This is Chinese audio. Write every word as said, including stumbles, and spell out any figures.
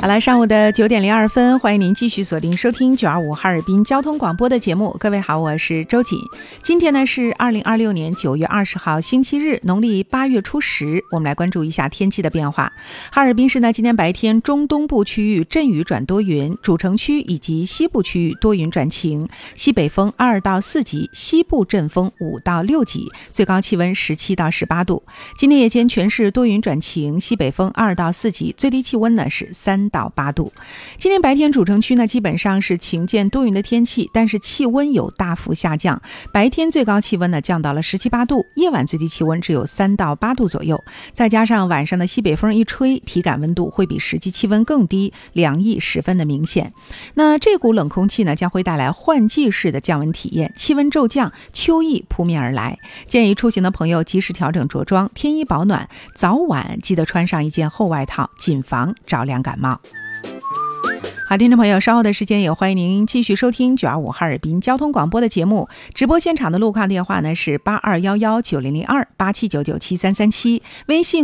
好了，上午的九点零二分，欢迎您继续锁定收听九二五哈尔滨交通广播的节目。各位好，我是周瑾。今天呢是二零二六年九月二十号星期日，农历八月初十。我们来关注一下天气的变化。哈尔滨市呢今天白天中东部区域阵雨转多云，主城区以及西部区域多云转晴，西北风二到四级，西部阵风五到六级，最高气温十七到十八度。今天夜间全市多云转晴，西北风二到四级，最低气温呢是三到八度。今天白天主城区呢基本上是晴间多云的天气，但是气温有大幅下降，白天最高气温呢降到了十七八度，夜晚最低气温只有三到八度左右，再加上晚上的西北风一吹，体感温度会比实际气温更低，凉意十分的明显。那这股冷空气呢将会带来换季式的降温体验，气温骤降，秋意扑面而来。建议出行的朋友及时调整着装，添衣保暖，早晚记得穿上一件厚外套，谨防着凉感冒。好，听众朋友，稍后的时间也欢迎您继续收听九二五哈尔滨交通广播的节目。直播现场的路况电话呢是八二一一九零零二八七九九七三三七，微信